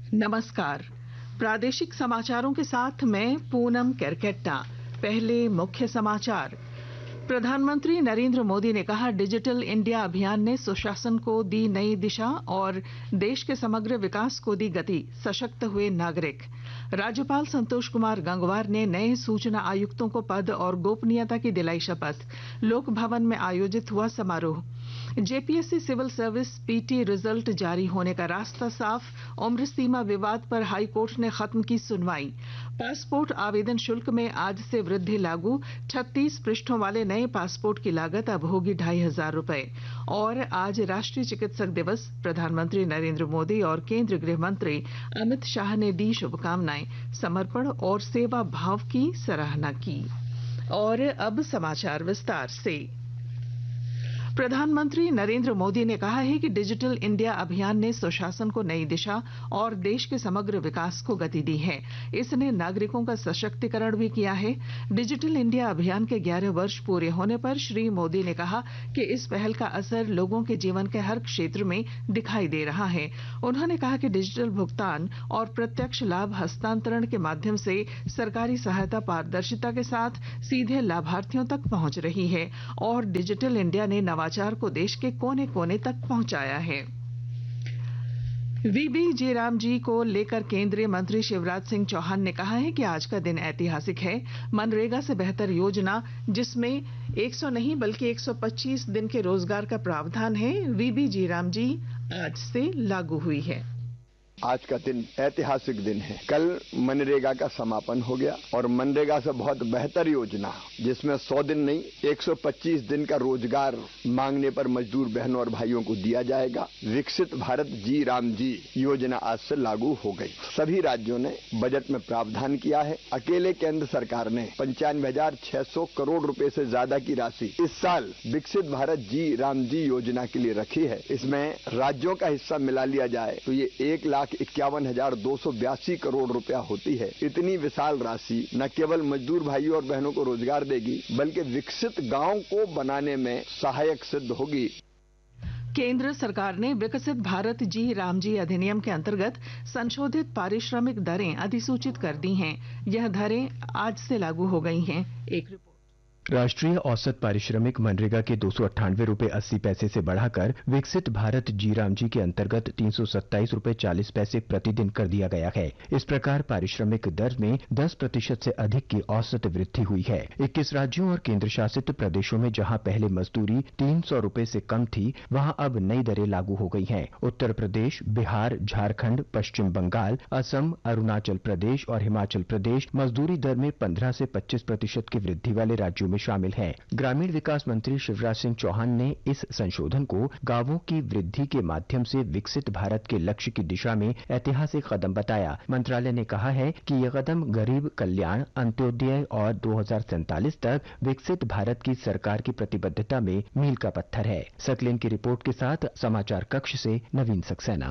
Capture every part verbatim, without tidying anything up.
नमस्कार। प्रादेशिक समाचारों के साथ मैं पूनम केरकेट्टा। पहले मुख्य समाचार। प्रधानमंत्री नरेंद्र मोदी ने कहा, डिजिटल इंडिया अभियान ने सुशासन को दी नई दिशा और देश के समग्र विकास को दी गति। सशक्त हुए नागरिक। राज्यपाल संतोष कुमार गंगवार ने नए सूचना आयुक्तों को पद और गोपनीयता की दिलाई शपथ। लोक भवन में आयोजित हुआ समारोह। JPSC civil service PT result जारी होने का रास्ता साफ। उम्र सीमा विवाद पर हाई कोर्ट ने खत्म की सुनवाई। पासपोर्ट आवेदन शुल्क में आज से वृद्धि लागू। छत्तीस पृष्ठों वाले नए पासपोर्ट की लागत अब होगी ढाई हजार रुपए। और आज राष्ट्रीय चिकित्सक दिवस। प्रधानमंत्री नरेंद्र मोदी और केंद्रीय गृह मंत्री अमित शाह ने दी शुभकामनाएं। समर्पण और सेवा भाव की सराहना की। और अब समाचार विस्तार से। प्रधानमंत्री नरेंद्र मोदी ने कहा है कि डिजिटल इंडिया अभियान ने सुशासन को नई दिशा और देश के समग्र विकास को गति दी है। इसने नागरिकों का सशक्तिकरण भी किया है। डिजिटल इंडिया अभियान के ग्यारह वर्ष पूरे होने पर श्री मोदी ने कहा कि इस पहल का असर लोगों के जीवन के हर क्षेत्र में दिखाई दे रहा है। उन्होंने कहा कि डिजिटल भुगतान और प्रत्यक्ष लाभ हस्तांतरण के माध्यम से सरकारी सहायता पारदर्शिता के साथ सीधे लाभार्थियों तक पहुंच रही है और डिजिटल इंडिया ने नवाचार को देश के कोने कोने तक पहुंचाया है। वीबी जीराम जी को लेकर केंद्रीय मंत्री शिवराज सिंह चौहान ने कहा है कि आज का दिन ऐतिहासिक है। मनरेगा से बेहतर योजना, जिसमें एक सौ नहीं बल्कि एक सौ पच्चीस दिन के रोजगार का प्रावधान है, वीबी जीराम जी आज से लागू हुई है। आज का दिन ऐतिहासिक दिन है। कल मनरेगा का समापन हो गया और मनरेगा से बहुत बेहतर योजना, जिसमें सौ दिन नहीं एक सौ पच्चीस दिन का रोजगार मांगने पर मजदूर बहनों और भाइयों को दिया जाएगा। विकसित भारत जी राम जी योजना आज से लागू हो गई। सभी राज्यों ने बजट में प्रावधान किया है। अकेले केंद्र सरकार ने पंचानवे हजार छह सौ करोड़ रुपए से ज्यादा की राशि इस साल विकसित भारत जी राम जी योजना के लिए रखी है। इसमें राज्यों का हिस्सा मिला लिया जाए तो ये एक लाख इक्यावन हजार दो सौ बयासी करोड़ रुपया होती है। इतनी विशाल राशि न केवल मजदूर भाइयों और बहनों को रोजगार देगी, बल्कि विकसित गांव को बनाने में सहायक सिद्ध होगी। केंद्र सरकार ने विकसित भारत जी राम जी अधिनियम के अंतर्गत संशोधित पारिश्रमिक दरें अधिसूचित कर दी हैं। यह दरें आज से लागू हो गई हैं। एक रिपोर्ट। राष्ट्रीय औसत पारिश्रमिक मनरेगा के दो सौ अट्ठानवे रूपये अस्सी पैसे से बढ़ाकर विकसित भारत जी राम जी के अंतर्गत तीन सौ सत्ताईस रूपये चालीस पैसे प्रतिदिन कर दिया गया है। इस प्रकार पारिश्रमिक दर में दस प्रतिशत से अधिक की औसत वृद्धि हुई है। इक्कीस राज्यों और केंद्र शासित प्रदेशों में जहां पहले मजदूरी तीन सौ रूपये से कम थी, वहां अब नई दरें लागू हो गई हैं। उत्तर प्रदेश, बिहार, झारखंड, पश्चिम बंगाल, असम, अरुणाचल प्रदेश और हिमाचल प्रदेश मजदूरी दर में पंद्रह से पच्चीस प्रतिशत की वृद्धि वाले राज्यों में शामिल है। ग्रामीण विकास मंत्री शिवराज सिंह चौहान ने इस संशोधन को गांवों की वृद्धि के माध्यम से विकसित भारत के लक्ष्य की दिशा में ऐतिहासिक कदम बताया। मंत्रालय ने कहा है कि यह कदम गरीब कल्याण, अंत्योदय और दो हजार सैंतालीस तक विकसित भारत की सरकार की प्रतिबद्धता में मील का पत्थर है। सकलेन की रिपोर्ट के साथ समाचार कक्ष से नवीन सक्सेना।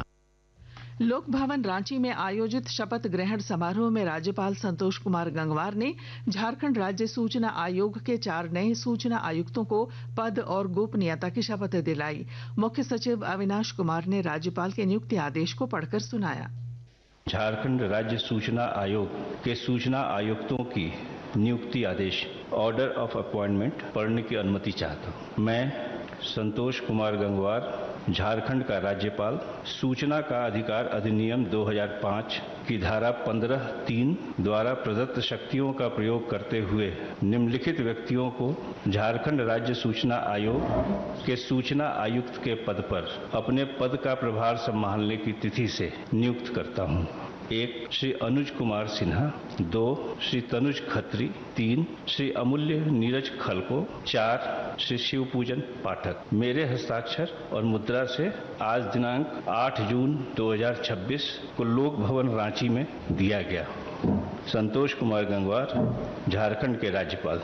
लोक भवन रांची में आयोजित शपथ ग्रहण समारोह में राज्यपाल संतोष कुमार गंगवार ने झारखंड राज्य सूचना आयोग के चार नए सूचना आयुक्तों को पद और गोपनीयता की शपथ दिलाई। मुख्य सचिव अविनाश कुमार ने राज्यपाल के नियुक्ति आदेश को पढ़कर सुनाया। झारखंड राज्य सूचना आयोग के सूचना आयुक्तों की नियुक्ति आदेश, ऑर्डर ऑफ अपॉइंटमेंट पढ़ने की अनुमति चाहता हूँ। मैं संतोष कुमार गंगवार, झारखंड का राज्यपाल, सूचना का अधिकार अधिनियम दो हजार पाँच की धारा पंद्रह तीन द्वारा प्रदत्त शक्तियों का प्रयोग करते हुए निम्नलिखित व्यक्तियों को झारखंड राज्य सूचना आयोग के सूचना आयुक्त के पद पर अपने पद का प्रभार संभालने की तिथि से नियुक्त करता हूं। एक, श्री अनुज कुमार सिन्हा। दो, श्री तनुज खत्री। तीन, श्री अमूल्य नीरज खलको। चार, श्री शिवपूजन पाठक। मेरे हस्ताक्षर और मुद्रा से आज दिनांक आठ जून दो हजार छब्बीस को लोक भवन रांची में दिया गया। संतोष कुमार गंगवार, झारखंड के राज्यपाल।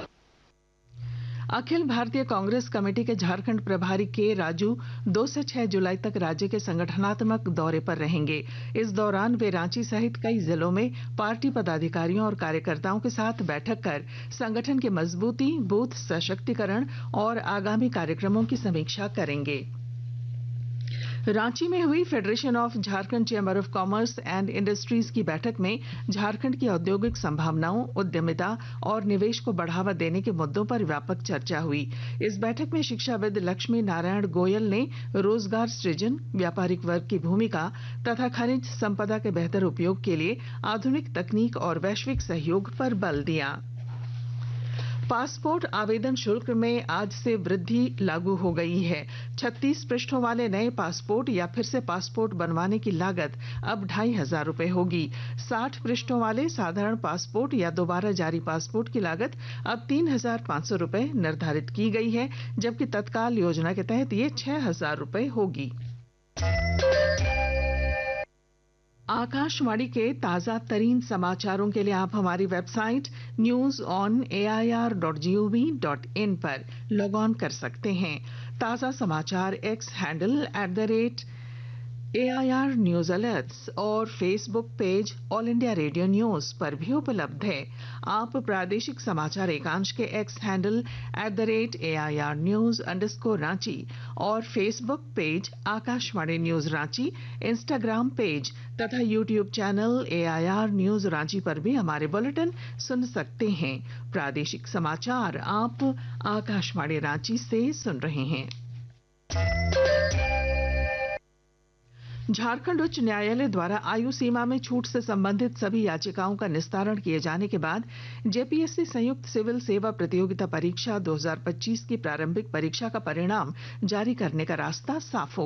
अखिल भारतीय कांग्रेस कमेटी के झारखंड प्रभारी के राजू दो से छह जुलाई तक राज्य के संगठनात्मक दौरे पर रहेंगे। इस दौरान वे रांची सहित कई जिलों में पार्टी पदाधिकारियों और कार्यकर्ताओं के साथ बैठक कर संगठन की मजबूती, बूथ सशक्तिकरण और आगामी कार्यक्रमों की समीक्षा करेंगे। रांची में हुई federation of Jharkhand chamber of commerce and industries की बैठक में झारखंड की औद्योगिक संभावनाओं, उद्यमिता और निवेश को बढ़ावा देने के मुद्दों पर व्यापक चर्चा हुई। इस बैठक में शिक्षाविद लक्ष्मी नारायण गोयल ने रोजगार सृजन, व्यापारिक वर्ग की भूमिका तथा खनिज संपदा के बेहतर उपयोग के लिए आधुनिक तकनीक और वैश्विक सहयोग पर बल दिया। पासपोर्ट आवेदन शुल्क में आज से वृद्धि लागू हो गई है। छत्तीस पृष्ठों वाले नए पासपोर्ट या फिर से पासपोर्ट बनवाने की लागत अब ढाई हजार रूपये होगी। साठ पृष्ठों वाले साधारण पासपोर्ट या दोबारा जारी पासपोर्ट की लागत अब तीन हजार पाँच सौ रूपये निर्धारित की गई है, जबकि तत्काल योजना के तहत ये छह हजार रूपये होगी। आकाशवाणी के ताजा तरीन समाचारों के लिए आप हमारी website news on A I R dot G O V dot in पर लॉग ऑन कर सकते हैं। ताजा समाचार x handle at the rate A I R news alerts और Facebook page all India radio news पर भी उपलब्ध है। आप प्रादेशिक समाचार एकांश के x handle at the rate A I R news underscore Ranchi और Facebook page Akashvani news Ranchi, Instagram page तथा YouTube channel A I R news Ranchi पर भी हमारे बुलेटिन सुन सकते हैं। प्रादेशिक समाचार आप आकाशवाणी रांची से सुन रहे हैं। झारखंड उच्च न्यायालय द्वारा आयु सीमा में छूट से संबंधित सभी याचिकाओं का निस्तारण किए जाने के बाद जेपीएससी संयुक्त सिविल सेवा प्रतियोगिता परीक्षा दो हजार पच्चीस की प्रारंभिक परीक्षा का परिणाम जारी करने का रास्ता साफ हो